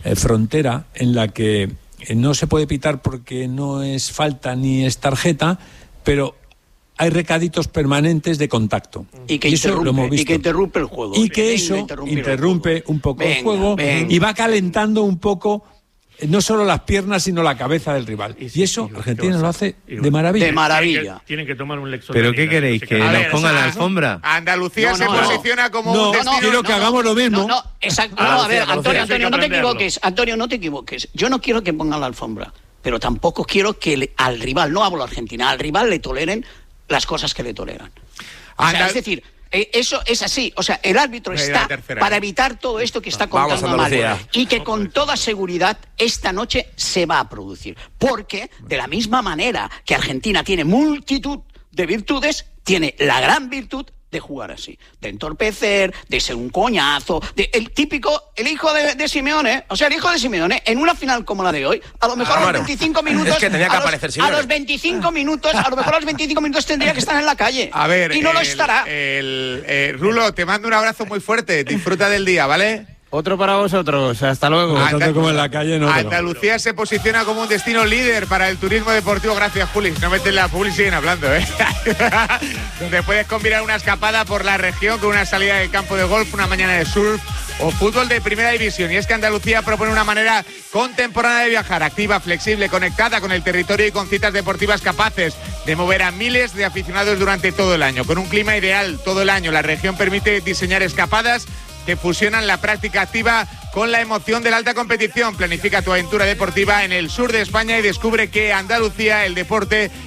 eh, frontera en la que eh, no se puede pitar porque no es falta ni es tarjeta, pero hay recaditos permanentes de contacto. Y que, y eso interrumpe, lo hemos visto. y que interrumpe el juego. Y que Venga, eso interrumpe interrumpe el un poco venga, el juego venga. y va calentando un poco no solo las piernas, sino la cabeza del rival. Y, eso Argentina lo hace de maravilla. De maravilla. Tienen que, tienen que tomar un lexotanina. ¿Pero qué queréis? ¿Que A nos ver, pongan o sea, la alfombra? Andalucía No, se no, no. posiciona como No, un destino... quiero que hagamos lo mismo. No, no, exacto. Ah, No, a ver, Andalucía, Antonio, Andalucía, Antonio, hay que no te aprenderlo. equivoques. Antonio, no te equivoques. Yo no quiero que pongan la alfombra, pero tampoco quiero que le- al rival, no hablo de Argentina, al rival le toleren las cosas que le toleran. O sea, Andal- es decir, eh, eso es así. O sea, el árbitro Ahí la está tercera, para ¿eh? evitar todo esto que está Vamos, contando Mario. Andalucía. Y que con toda seguridad esta noche se va a producir. Porque, de la misma manera que Argentina tiene multitud de virtudes, tiene la gran virtud de jugar así, de entorpecer, de ser un coñazo, de el típico, el hijo de, de Simeone, o sea, el hijo de Simeone, en una final como la de hoy, a lo mejor a los Álvaro, veinticinco minutos, es que tenía que a los- aparecer a Simeone. los veinticinco minutos, a lo mejor a los veinticinco minutos tendría que estar en la calle. A ver, y no lo el- estará. El, eh, Rulo, te mando un abrazo muy fuerte. Disfruta del día, ¿vale? Otro para vosotros. Hasta luego. Ah, Tanto como en la calle, no. pero- Andalucía se posiciona como un destino líder para el turismo deportivo. Gracias, Juli. No meten la publi, siguen hablando, ¿eh? Donde puedes combinar una escapada por la región con una salida de campo de golf, una mañana de surf o fútbol de primera división. Y es que Andalucía propone una manera contemporánea de viajar, activa, flexible, conectada con el territorio y con citas deportivas capaces de mover a miles de aficionados durante todo el año. Con un clima ideal todo el año, la región permite diseñar escapadas que fusionan la práctica activa con la emoción de la alta competición. Planifica tu aventura deportiva en el sur de España y descubre que Andalucía, el deporte